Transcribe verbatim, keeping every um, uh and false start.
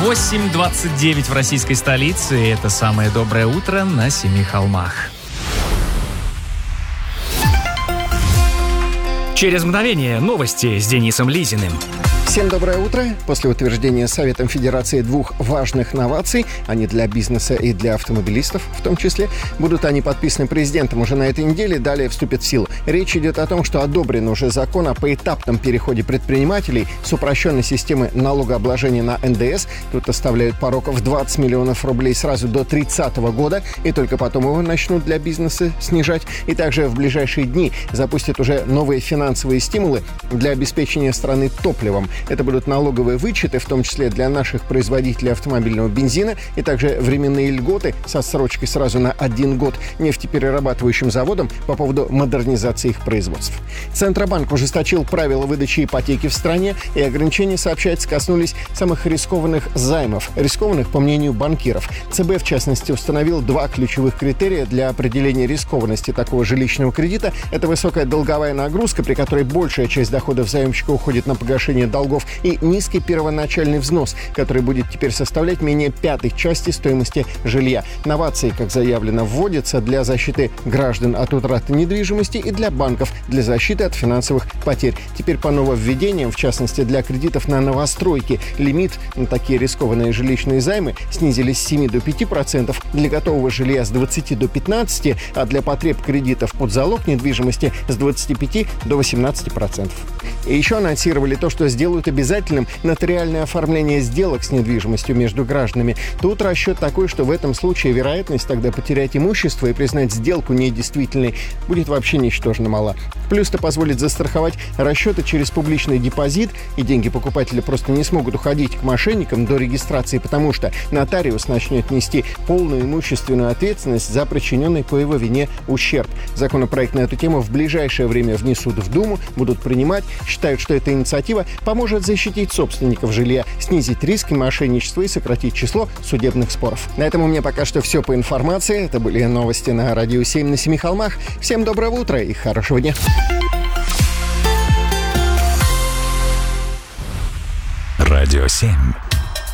восемь двадцать девять в российской столице. И это самое доброе утро на Семи холмах. Через мгновение новости с Денисом Лизиным. Всем доброе утро. После утверждения Советом Федерации двух важных новаций, они для бизнеса и для автомобилистов в том числе, будут они подписаны президентом уже на этой неделе, далее вступят в силу. Речь идет о том, что одобрен уже закон о поэтапном переходе предпринимателей с упрощенной системы налогообложения на эн дэ эс. Тут оставляют порог в двадцать миллионов рублей сразу до тридцатого года, и только потом его начнут для бизнеса снижать. И также в ближайшие дни запустят уже новые финансовые стимулы для обеспечения страны топливом. Это будут налоговые вычеты, в том числе для наших производителей автомобильного бензина, и также временные льготы со срочкой сразу на один год нефтеперерабатывающим заводам по поводу модернизации их производств. Центробанк ужесточил правила выдачи ипотеки в стране, и ограничения, сообщается, коснулись самых рискованных займов, рискованных по мнению банкиров. цэ бэ, в частности, установил два ключевых критерия для определения рискованности такого жилищного кредита. Это высокая долговая нагрузка, при которой большая часть доходов заемщика уходит на погашение долгов, и низкий первоначальный взнос, который будет теперь составлять менее пятой части стоимости жилья. Новации, как заявлено, вводятся для защиты граждан от утраты недвижимости и для банков для защиты от финансовых потерь. Теперь по нововведениям, в частности для кредитов на новостройки, лимит на такие рискованные жилищные займы снизились с семи до пяти процентов, для готового жилья с двадцати до пятнадцати процентов, а для потреб кредитов под залог недвижимости с двадцати пяти до восемнадцати процентов. И еще анонсировали то, что сделают обязательным нотариальное оформление сделок с недвижимостью между гражданами. Тут расчет такой, что в этом случае вероятность тогда потерять имущество и признать сделку недействительной будет вообще ничтожно мала. Плюс это позволит застраховать расчеты через публичный депозит, и деньги покупателя просто не смогут уходить к мошенникам до регистрации, потому что нотариус начнет нести полную имущественную ответственность за причиненный по его вине ущерб. Законопроект на эту тему в ближайшее время внесут в Думу, будут принимать. Считают, что эта инициатива поможет защитить собственников жилья, снизить риски мошенничества и сократить число судебных споров. На этом у меня пока что все по информации. Это были новости на Радио семь на Семи холмах. Всем доброго утра и хорошего дня. Радио семь.